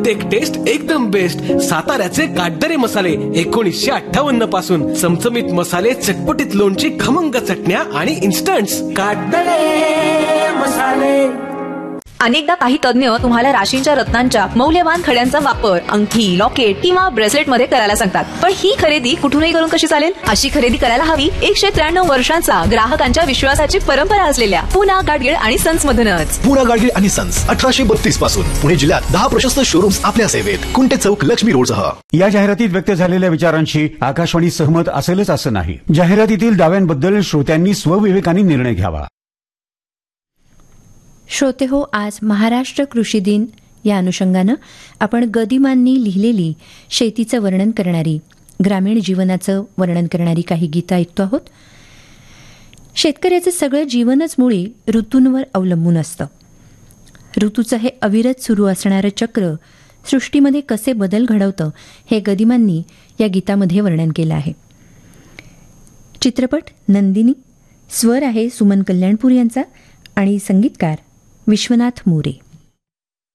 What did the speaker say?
प्रत्येक टेस्ट एकदम बेस्ट. साताऱ्याचे काटदरे मसाले 1958 पासून. चमचमीत मसाले, चटपटीत लोणची, खमंग चटण्या आणि इन्स्टंट्स. काटदरे मसाले. अनेकदा काही तज्ञ तुम्हाला राशींच्या रत्नांच्या मौल्यवान खड्यांचा वापर अंगठी, लॉकेट किंवा ब्रेसलेट मध्ये करायला सांगतात. पण ही खरेदी कुठूनही करून कशी चालेल? अशी खरेदी करायला हवी 193 वर्षांचा ग्राहकांच्या विश्वासाची परंपरा असलेल्या पूना गाडगीळ आणि सन्स मधूनच. पूना गाडगीळ आणि सन्स 1832 पासून पुणे जिल्ह्यात 10 प्रशस्त शोरूम्स आपल्या सेवेत. कुंटे चौक, लक्ष्मी रोडसह. या जाहिरातीत व्यक्त झालेल्या विचारांशी आकाशवाणी सहमत असेलच असं नाही. जाहिरातीतील दाव्यांबद्दल श्रोत्यांनी स्वविवेकाने निर्णय घ्यावा. श्रोते हो, आज महाराष्ट्र कृषी दिन या अनुषंगानं आपण गदिमांनी लिहिलेली शेतीचं वर्णन करणारी, ग्रामीण जीवनाचं वर्णन करणारी काही गीतं ऐकतो आहोत. शेतकऱ्याचं सगळं जीवनच मुळी ऋतूंवर अवलंबून असतं. ऋतूचं हे अविरत सुरू असणारं चक्र सृष्टीमध्ये कसे बदल घडवतं हे गदिमांनी या गीतामध्ये वर्णन केलं आहे. चित्रपट नंदिनी. स्वर आहे सुमन कल्याणपूर यांचा आणि संगीतकार विश्वनाथ मोरे.